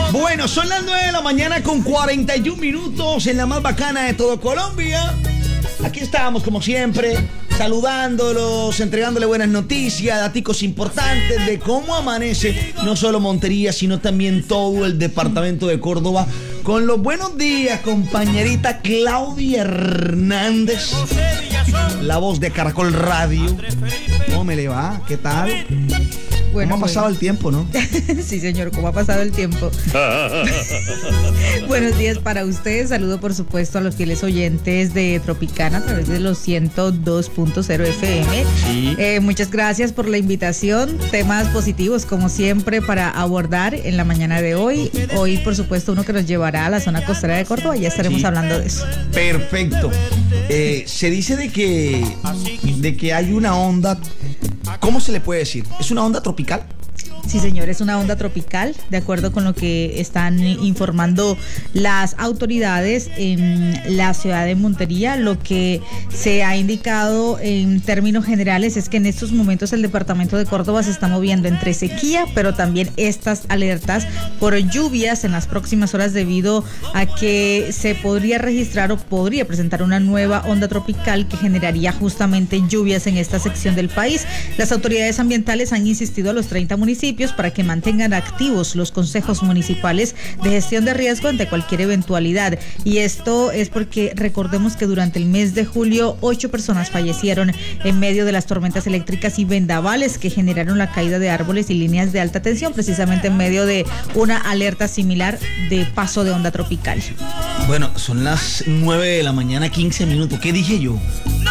Bueno, son las 9 de la mañana con 41 minutos en la más bacana de todo Colombia. Aquí estamos, como siempre, saludándolos, entregándole buenas noticias, daticos importantes de cómo amanece no solo Montería, sino también todo el departamento de Córdoba. Con los buenos días, compañerita Claudia Hernández, la voz de Caracol Radio. ¿Cómo me le va? ¿Qué tal? Bueno, ¿Cómo ha pasado el tiempo, no? Sí, señor, ¿cómo ha pasado el tiempo? Buenos días para ustedes. Saludo, por supuesto, a los fieles oyentes de Tropicana a través de los 102.0 FM. Sí. Muchas gracias por la invitación. Temas positivos, como siempre, para abordar en la mañana de hoy. Hoy, por supuesto, uno que nos llevará a la zona costera de Córdoba. Ya estaremos hablando de eso. Perfecto. Se dice de que hay una onda. ¿Cómo se le puede decir? ¿Es una onda tropical? Sí, señor, es una onda tropical, de acuerdo con lo que están informando las autoridades en la ciudad de Montería. Lo que se ha indicado en términos generales es que en estos momentos el departamento de Córdoba se está moviendo entre sequía, pero también estas alertas por lluvias en las próximas horas debido a que se podría registrar o podría presentar una nueva onda tropical que generaría justamente lluvias en esta sección del país. Las autoridades ambientales han insistido a los 30 municipios para que mantengan activos los consejos municipales de gestión de riesgo ante cualquier eventualidad. Y esto es porque recordemos que durante el mes de julio 8 personas fallecieron en medio de las tormentas eléctricas y vendavales que generaron la caída de árboles y líneas de alta tensión, precisamente en medio de una alerta similar de paso de onda tropical. Bueno, son las 9 de la mañana, 15 minutos. ¿Qué dije yo?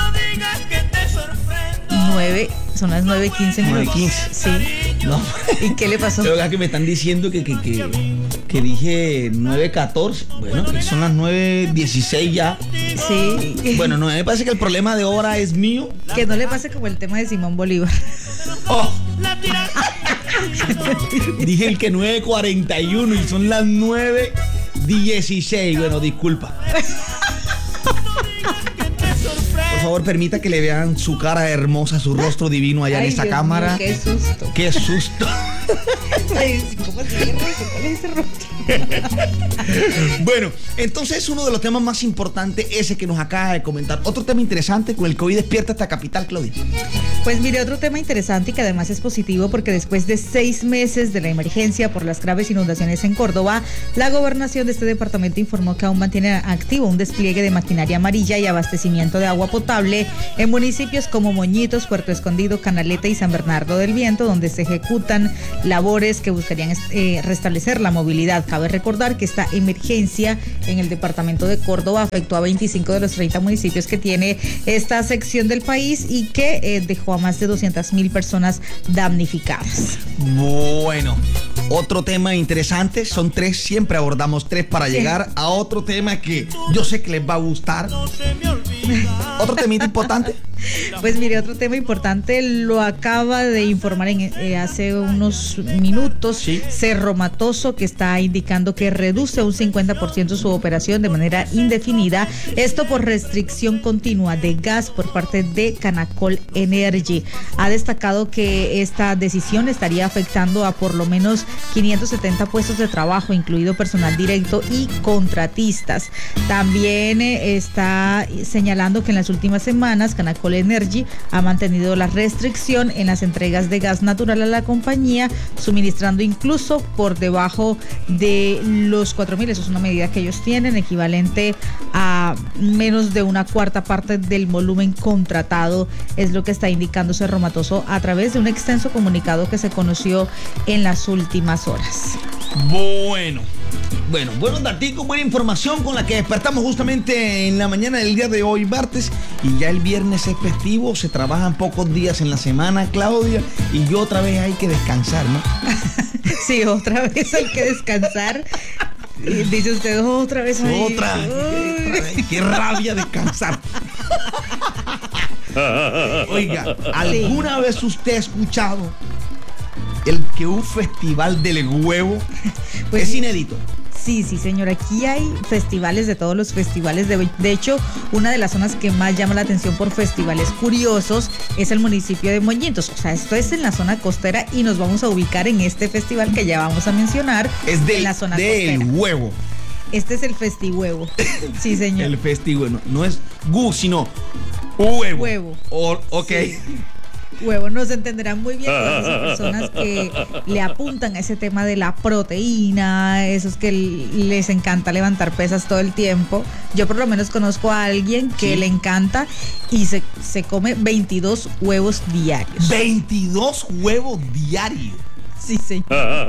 Son las 9:15 minutos. 9:15. Sí. No. ¿Y qué le pasó? Pero que me están diciendo que dije 9:14. Bueno, que son las 9:16 ya. Sí. Bueno, no, me parece que el problema de hora es mío. Que no le pase como el tema de Simón Bolívar. Oh. Dije el que 9:41 y son las 9:16. Bueno, disculpa. Por favor, permita que le vean su cara hermosa, su rostro divino allá en esa Dios cámara. Mío, qué susto. Qué susto. Ay, ¿cómo se llama eso? ¿Cuál es ese rostro? Bueno, entonces uno de los temas más importantes, ese que nos acaba de comentar. Otro tema interesante, con el COVID despierta esta capital, Claudia. Pues mire, otro tema interesante y que además es positivo porque después de 6 meses de la emergencia por las graves inundaciones en Córdoba, la gobernación de este departamento informó que aún mantiene activo un despliegue de maquinaria amarilla y abastecimiento de agua potable en municipios como Moñitos, Puerto Escondido, Canaleta y San Bernardo del Viento, donde se ejecutan labores que buscarían restablecer la movilidad. Cabe recordar que esta emergencia en el departamento de Córdoba afectó a 25 de los 30 municipios que tiene esta sección del país y que dejó a más de 200,000 personas damnificadas. Bueno, otro tema interesante, son 3, siempre abordamos 3 para llegar a otro tema que yo sé que les va a gustar. Otro temita importante. Pues mire, otro tema importante lo acaba de informar hace unos minutos. Sí. Cerro Matoso, que está indicando que reduce un 50% su operación de manera indefinida. Esto por restricción continua de gas por parte de Canacol Energy. Ha destacado que esta decisión estaría afectando a por lo menos 570 puestos de trabajo, incluido personal directo y contratistas. También está señalando que en las últimas semanas Canacol Energy ha mantenido la restricción en las entregas de gas natural a la compañía, suministrando incluso por debajo de los 4,000. Eso es una medida que ellos tienen, equivalente a menos de una cuarta parte del volumen contratado, es lo que está indicando Cerro Matoso a través de un extenso comunicado que se conoció en las últimas horas. Bueno, buenos datos, buena información con la que despertamos justamente en la mañana del día de hoy, martes, y ya el viernes es festivo, se trabajan pocos días en la semana, Claudia, y yo otra vez hay que descansar, ¿no? Sí, otra vez hay que descansar. Dice usted otra vez. Otra vez, qué rabia descansar. Oiga, ¿alguna vez usted ha escuchado el que un festival del huevo? Pues es inédito? Sí, sí, señor. Aquí hay festivales de todos los festivales. De hecho, una de las zonas que más llama la atención por festivales curiosos es el municipio de Moñitos. O sea, esto es en la zona costera y nos vamos a ubicar en este festival que ya vamos a mencionar. Es en la zona del costera. huevo. Este es el festihuevo. Sí, señor. El festihuevo. No es gu, sino huevo. Huevo. Ok. Sí. Huevo, nos entenderán muy bien todas esas personas que le apuntan a ese tema de la proteína, esos que les encanta levantar pesas todo el tiempo. Yo por lo menos conozco a alguien que le encanta y se come 22 huevos diarios. 22 huevos diarios. Sí, señor.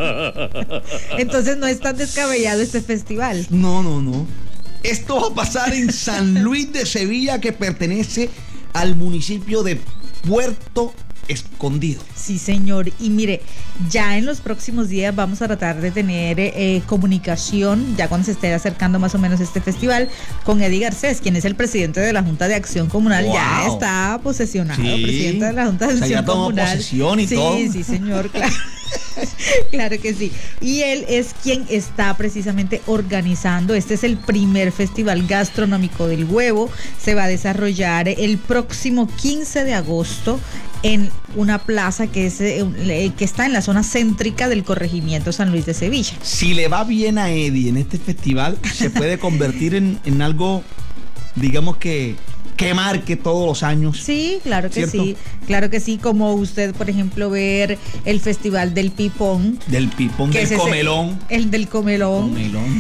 Entonces no es tan descabellado este festival. No. Esto va a pasar en San Luis de Sevilla, que pertenece al municipio de Puerto Escondido. Sí, señor. Y mire, ya en los próximos días vamos a tratar de tener comunicación, ya cuando se esté acercando más o menos este festival, con Eddie Garcés, quien es el presidente de la Junta de Acción Comunal. Wow. Ya está posesionado, presidente de la Junta de Acción Comunal. Posesión y todo. Sí, señor, claro. Claro que sí. Y él es quien está precisamente organizando. Este es el primer festival gastronómico del huevo. Se va a desarrollar el próximo 15 de agosto en una plaza que está en la zona céntrica del corregimiento San Luis de Sevilla. Si le va bien a Eddie en este festival, se puede convertir en algo, digamos que marque todos los años. Sí, claro que ¿cierto? sí. Claro que sí, como usted, por ejemplo, ver el festival del pipón. Del pipón, del comelón. El del comelón.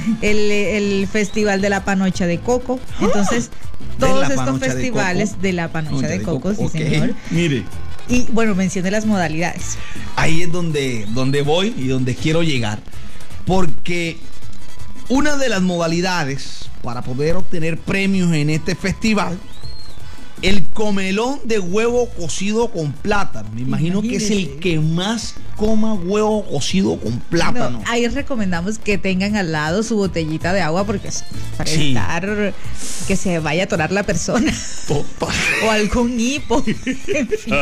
El festival de la panocha de coco. Entonces, todos estos festivales de la panocha de coco, sí, okay. Señor. Mire. Y bueno, mencione las modalidades. Ahí es donde voy y donde quiero llegar. Porque una de las modalidades para poder obtener premios en este festival, el comelón de huevo cocido con plátano. Me imagino que es el que más coma huevo cocido con plátano. No, ahí recomendamos que tengan al lado su botellita de agua, porque es para evitar que se vaya a atorar la persona. Opa. O algún hipo. En fin.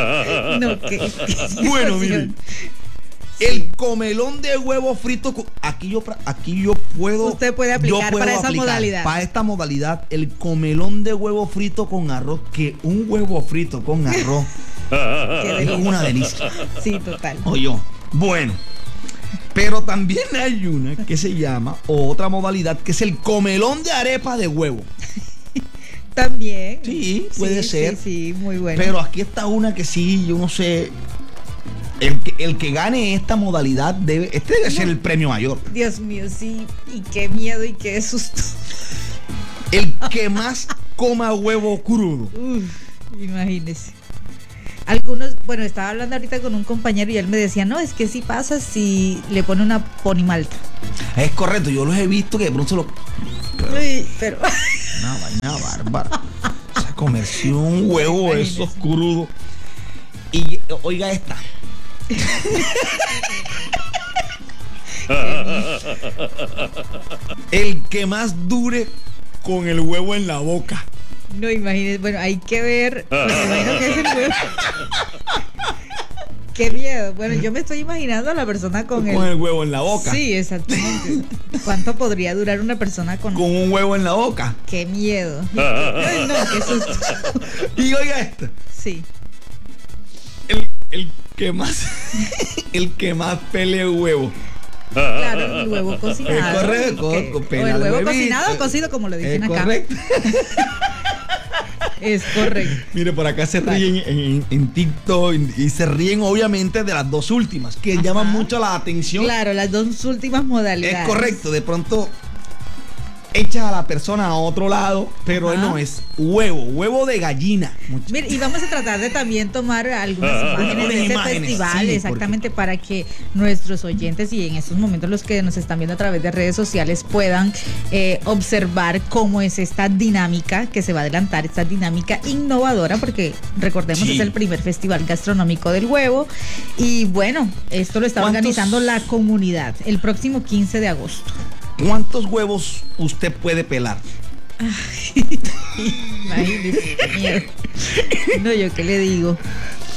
Bueno, miren. El comelón de huevo frito, aquí yo puedo. Usted puede aplicar para esa modalidad. Para esta modalidad, el comelón de huevo frito con arroz, que un huevo frito con arroz es una delicia. Sí, total. Oye, bueno. Pero también hay una que se llama, o otra modalidad, que es el comelón de arepa de huevo. También. Sí, puede ser. Sí, muy bueno. Pero aquí está una que sí, yo no sé. El que gane esta modalidad debe ser el premio mayor. Dios mío, sí. Y qué miedo y qué susto. El que más coma huevo crudo. Imagínese. Algunos, bueno, estaba hablando ahorita con un compañero y él me decía, no, es que sí pasa si le pone una ponimalta. Es correcto, yo los he visto que de pronto se lo... Pero... Una vaina bárbara. O sea, comerse un huevo esos crudos. Y oiga esta. El que más dure con el huevo en la boca. No, imagínese, bueno, hay que ver. Pues me imagino que es el huevo. Qué miedo. Bueno, yo me estoy imaginando a la persona con el huevo en la boca. Sí, exactamente. ¿Cuánto podría durar una persona con un huevo en la boca? Qué miedo. Ay, no, qué susto. Y oiga esto. Sí. El que más pele huevo. Claro, el huevo cocinado. Es correcto. O el huevo cocinado o cocido, como lo dicen acá. Correcto. Es correcto. Mire, por acá se ríen en TikTok y se ríen obviamente de las dos últimas, que llaman mucho la atención. Claro, las dos últimas modalidades. Es correcto, de pronto echas a la persona a otro lado, pero no, es huevo de gallina. Mira, y vamos a tratar de también tomar algunas imágenes de este festival, sí, exactamente, para que nuestros oyentes y en estos momentos los que nos están viendo a través de redes sociales puedan observar cómo es esta dinámica que se va a adelantar, esta dinámica innovadora, porque recordemos es el primer festival gastronómico del huevo. Y bueno, esto lo está organizando la comunidad el próximo 15 de agosto. ¿Cuántos huevos usted puede pelar? Imagínese, miedo. No, yo qué le digo.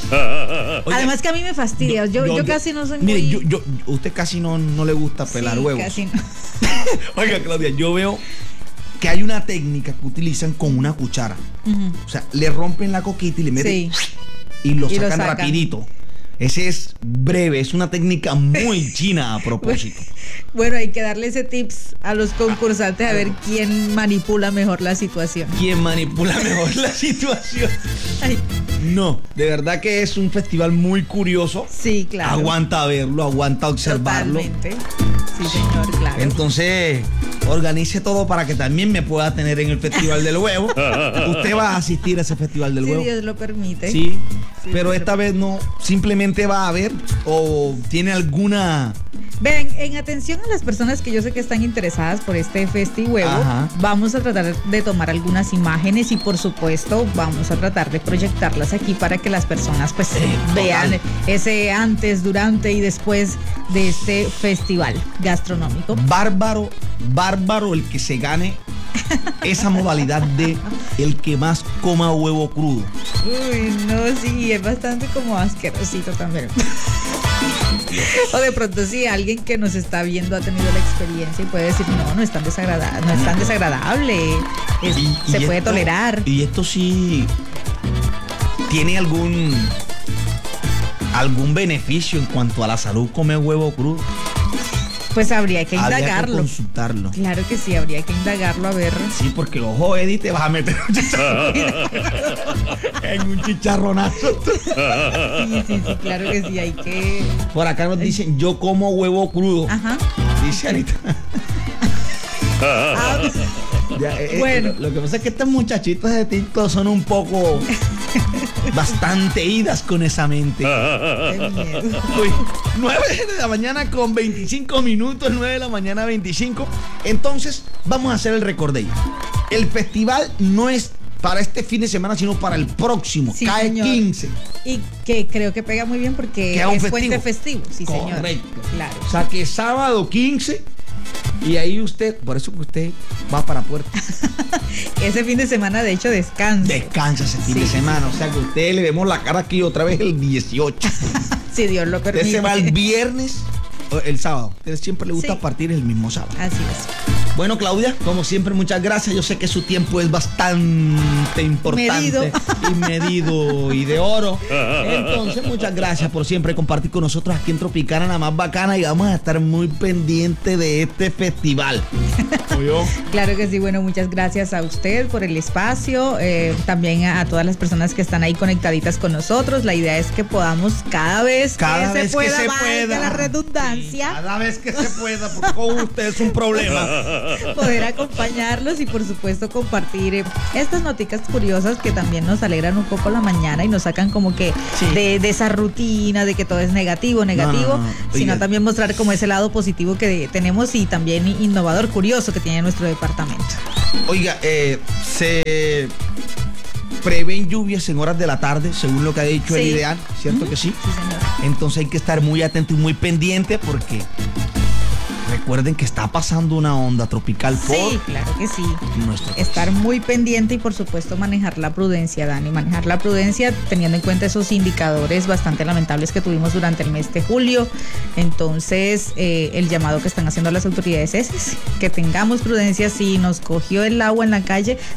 Oye, además que a mí me fastidia. Yo casi no soy mire, muy... usted casi no le gusta pelar sí, huevos. casi no. Oiga, Claudia, yo veo que hay una técnica que utilizan con una cuchara. O sea, le rompen la coquita y le meten y lo sacan rapidito. Ese es breve, es una técnica muy china a propósito. Bueno, hay que darle ese tips a los concursantes a ver quién manipula mejor la situación. ¿Quién manipula mejor la situación? Ay. No, de verdad que es un festival muy curioso. Sí, claro. Aguanta verlo, aguanta observarlo. Totalmente. Sí, señor, claro. Entonces, organice todo para que también me pueda tener en el Festival del Huevo. Usted va a asistir a ese Festival del Huevo. Si Dios lo permite. Sí, pero esta vez no, simplemente va a ver o tiene alguna... Ven, en atención a las personas que yo sé que están interesadas por este Festi-Huevo, vamos a tratar de tomar algunas imágenes y por supuesto vamos a tratar de proyectarlas aquí para que las personas pues vean ese antes, durante y después de este festival gastronómico. Bárbaro el que se gane esa modalidad de el que más coma huevo crudo. Uy, no, sí, es bastante como asquerosito también. O de pronto sí, alguien que nos está viendo ha tenido la experiencia y puede decir, no es tan desagradable, se puede tolerar. Y esto sí tiene algún beneficio en cuanto a la salud comer huevo crudo. Pues habría que indagarlo. Habría que consultarlo. Claro que sí, habría que indagarlo a ver. Sí, porque ojo, Eddie, te vas a meter un en un chicharronazo. Sí, claro que sí, hay que... Por acá nos dicen, yo como huevo crudo. Ajá. Dice Anita. Bueno. Lo que pasa es que estos muchachitos de TikTok son un poco... bastante idas con esa mente. Qué miedo. Uy, 9 de la mañana con 25 minutos, 9 de la mañana 25. Entonces, vamos a hacer el recordeo. El festival no es para este fin de semana, sino para el próximo. Sí, cae señor. 15. Y que creo que pega muy bien porque es puente festivo. Sí, señor. Correcto. Claro. O sea que sábado 15. Y ahí usted, por eso que usted va para Puerto. Ese fin de semana, de hecho, descansa. Descansa ese fin de semana. O sea que a usted le vemos la cara aquí otra vez el 18. Si Dios lo permite. Usted se va el viernes o el sábado. A usted siempre le gusta partir el mismo sábado. Así es. Bueno, Claudia, como siempre, muchas gracias. Yo sé que su tiempo es bastante importante medido y de oro. Entonces, muchas gracias por siempre compartir con nosotros aquí en Tropicana, la más bacana, y vamos a estar muy pendientes de este festival. ¿Oyó? Claro que sí. Bueno, muchas gracias a usted por el espacio, también a todas las personas que están ahí conectaditas con nosotros. La idea es que podamos cada vez que se pueda, la redundancia. Sí, cada vez que se pueda, porque con usted es un problema. Poder acompañarlos y por supuesto compartir estas noticas curiosas que también nos alegran un poco la mañana y nos sacan como que de esa rutina de que todo es negativo, sino también mostrar como ese lado positivo que tenemos y también innovador, curioso que tiene nuestro departamento. Oiga, se prevén lluvias en horas de la tarde, según lo que ha dicho el ideal, ¿cierto que sí? Sí, señor. Entonces hay que estar muy atento y muy pendiente porque... recuerden que está pasando una onda tropical por... Sí, claro que sí. Estar muy pendiente y por supuesto manejar la prudencia, Dani. Manejar la prudencia teniendo en cuenta esos indicadores bastante lamentables que tuvimos durante el mes de julio. Entonces, el llamado que están haciendo las autoridades es que tengamos prudencia. Si nos cogió el agua en la calle,